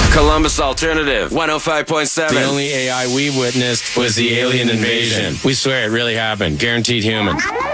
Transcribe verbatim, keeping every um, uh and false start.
Columbus Alternative, one oh five point seven. The only A I we witnessed was the alien invasion. We swear it really happened. Guaranteed human.